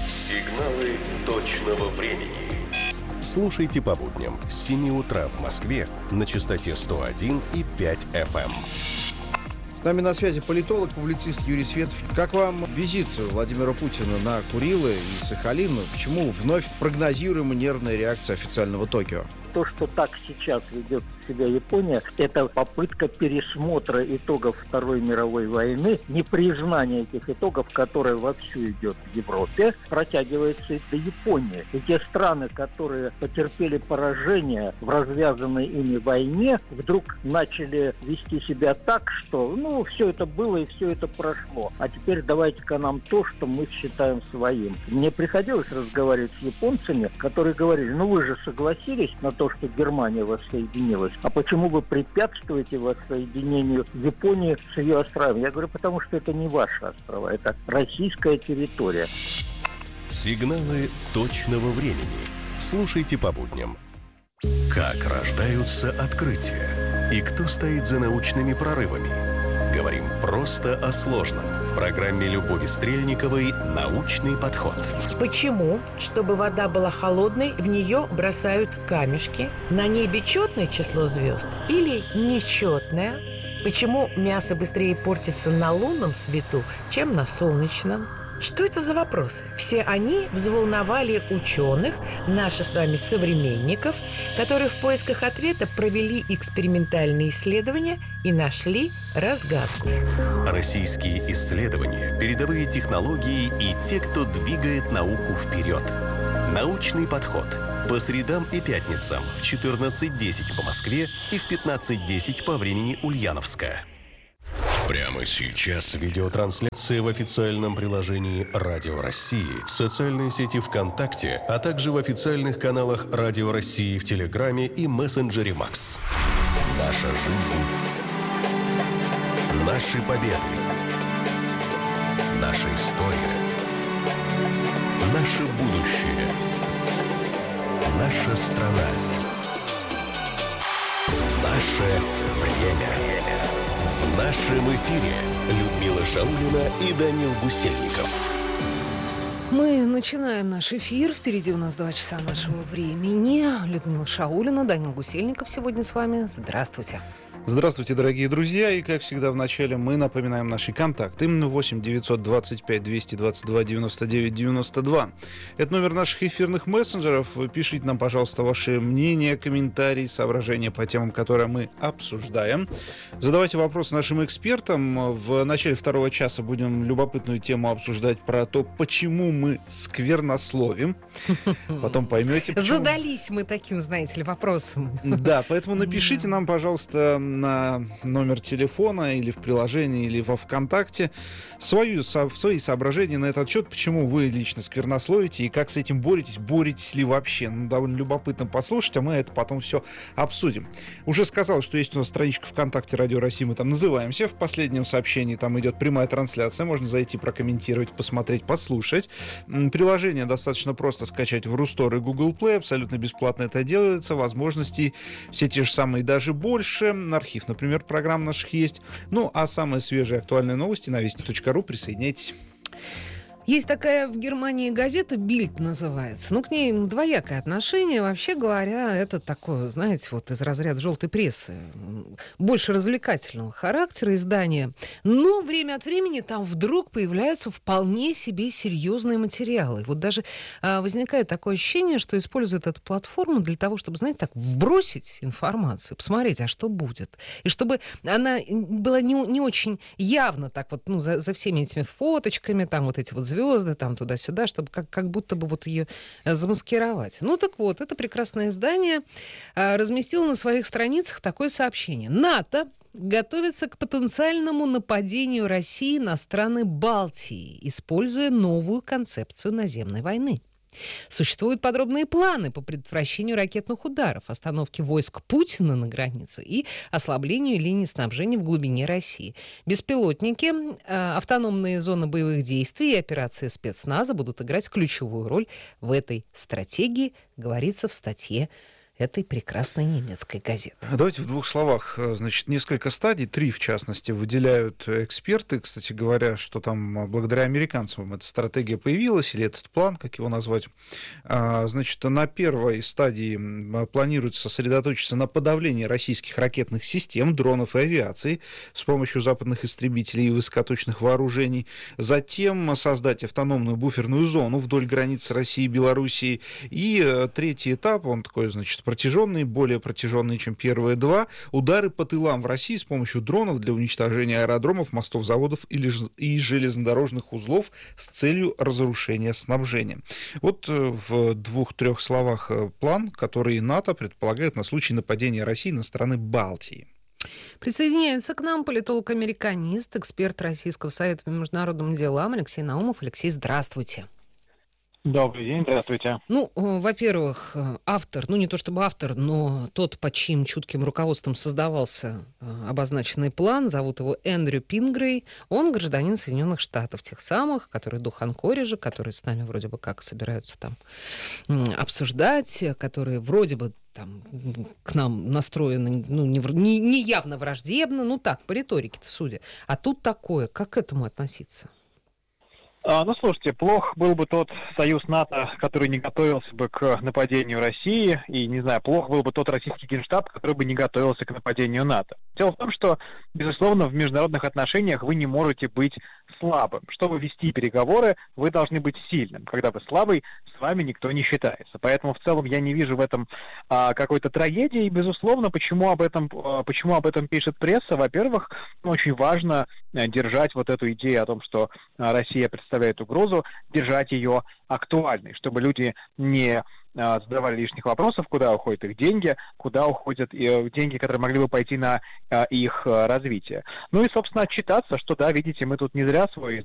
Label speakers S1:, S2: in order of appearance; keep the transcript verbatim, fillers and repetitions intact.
S1: Сигналы точного времени. Слушайте по будням с семи утра в Москве на частоте сто один и пять эф эм.
S2: С нами на связи политолог, публицист Юрий Светов. Как вам визит Владимира Путина на Курилы и Сахалин? Почему вновь прогнозируема нервная реакция официального Токио?
S3: То, что так сейчас ведет себя Япония, это попытка пересмотра итогов Второй мировой войны, непризнание этих итогов, которое вовсю идет в Европе, протягивается и до Японии. И те страны, которые потерпели поражение в развязанной ими войне, вдруг начали вести себя так, что, ну, все это было и все это прошло. А теперь давайте-ка нам то, что мы считаем своим. Мне приходилось разговаривать с японцами, которые говорили, ну вы же согласились на то, что Германия воссоединилась. А почему вы препятствуете воссоединению Японии с ее островами? Я говорю, потому что это не ваши острова, это российская территория.
S1: Сигналы точного времени. Слушайте по будням. Как рождаются открытия? И кто стоит за научными прорывами? Говорим просто о сложном. В программе Любови Стрельниковой «Научный подход».
S4: Почему, чтобы вода была холодной, в нее бросают камешки? На небе четное число звезд или нечетное? Почему мясо быстрее портится на лунном свету, чем на солнечном? Что это за вопросы? Все они взволновали ученых, наших с вами современников, которые в поисках ответа провели экспериментальные исследования и нашли разгадку.
S1: Российские исследования, передовые технологии и те, кто двигает науку вперед. Научный подход. По средам и пятницам в четырнадцать десять по Москве и в пятнадцать десять по времени Ульяновска. Прямо сейчас видеотрансляция в официальном приложении Радио России, в социальной сети ВКонтакте, а также в официальных каналах Радио России в Телеграме и мессенджере Макс. Наша жизнь. Наши победы. Наша история. Наше будущее. Наша страна. Наше время. В нашем эфире Людмила Шаулина и Данил Гусельников.
S5: Мы начинаем наш эфир. Впереди у нас два часа нашего времени. Людмила Шаулина, Данил Гусельников сегодня с вами. Здравствуйте.
S2: Здравствуйте, дорогие друзья. И, как всегда, в начале мы напоминаем наши контакты. восемь девятьсот двадцать пять двести двадцать два девяносто девять девяносто два. Это номер наших эфирных мессенджеров. Пишите нам, пожалуйста, ваши мнения, комментарии, соображения по темам, которые мы обсуждаем. Задавайте вопросы нашим экспертам. В начале второго часа будем любопытную тему обсуждать про то, почему мы сквернословим. Потом поймете, почему.
S5: Задались мы таким, знаете ли, вопросом.
S2: Да, поэтому напишите нам, пожалуйста, на номер телефона или в приложении, или во ВКонтакте свою, со, свои соображения на этот счет, почему вы лично сквернословите и как с этим боретесь, боретесь ли вообще. Ну, довольно любопытно послушать, а мы это потом все обсудим. Уже сказал, что есть у нас страничка ВКонтакте Радио России, мы там называемся. В последнем сообщении там идет прямая трансляция, можно зайти, прокомментировать, посмотреть, послушать. Приложение достаточно просто скачать в Рустор и Google Play, абсолютно бесплатно это делается, возможностей все те же самые, даже больше. Архив, например, программ наших есть. Ну, а самые свежие актуальные новости на вести точка ру. Присоединяйтесь.
S5: Есть такая в Германии газета «Бильд» называется. Ну, к ней двоякое отношение. Вообще говоря, это такое, знаете, вот из разряда желтой прессы. Больше развлекательного характера издания. Но время от времени там вдруг появляются вполне себе серьезные материалы. Вот даже а, возникает такое ощущение, что используют эту платформу для того, чтобы, знаете, так вбросить информацию, посмотреть, а что будет. И чтобы она была не, не очень явно так вот, ну, за, за всеми этими фоточками, там вот эти вот звезды, там туда-сюда, чтобы как, как будто бы вот ее замаскировать. Ну так вот, это прекрасное издание а, разместило на своих страницах такое сообщение. НАТО готовится к потенциальному нападению России на страны Балтии, используя новую концепцию наземной войны. Существуют подробные планы по предотвращению ракетных ударов, остановке войск Путина на границе и ослаблению линии снабжения в глубине России. Беспилотники, автономные зоны боевых действий и операции спецназа будут играть ключевую роль в этой стратегии, говорится в статье этой прекрасной немецкой газеты.
S2: Давайте в двух словах. Значит, несколько стадий, три в частности, выделяют эксперты. Кстати говоря, что там благодаря американцам эта стратегия появилась, или этот план, как его назвать. Значит, на первой стадии планируется сосредоточиться на подавлении российских ракетных систем, дронов и авиации с помощью западных истребителей и высокоточных вооружений. Затем создать автономную буферную зону вдоль границ России и Белоруссии. И третий этап, он такой, значит, протяженный, более протяженный, чем первые два. Удары по тылам в России с помощью дронов для уничтожения аэродромов, мостов, заводов и железнодорожных узлов с целью разрушения снабжения. Вот в двух-трех словах план, который НАТО предполагает на случай нападения России на страны Балтии.
S5: Присоединяется к нам политолог-американист, эксперт Российского совета по международным делам Алексей Наумов. Алексей, здравствуйте.
S6: Добрый день, здравствуйте.
S5: Ну, во-первых, автор, ну не то чтобы автор, но тот, под чьим чутким руководством создавался обозначенный план, зовут его Эндрю Пингрей. Он гражданин Соединенных Штатов, тех самых, которые до Анкориджа, которые с нами вроде бы как собираются там обсуждать, которые вроде бы там к нам настроены, ну, не, не, не явно враждебно, ну так, по риторике-то судя. А тут такое, как к этому относиться?
S6: Ну, слушайте, плох был бы тот союз НАТО, который не готовился бы к нападению России, и, не знаю, плох был бы тот российский генштаб, который бы не готовился к нападению НАТО. Дело в том, что, безусловно, в международных отношениях вы не можете быть слабым. Чтобы вести переговоры, вы должны быть сильным. Когда вы слабый, с вами никто не считается. Поэтому, в целом, я не вижу в этом а, какой-то трагедии. И, безусловно, почему об этом, а, почему об этом пишет пресса? Во-первых, очень важно а, держать вот эту идею о том, что а, Россия представляет угрозу, держать ее актуальной, чтобы люди не задавали лишних вопросов, куда уходят их деньги, куда уходят деньги, которые могли бы пойти на их развитие. Ну и, собственно, отчитаться, что, да, видите, мы тут не зря свой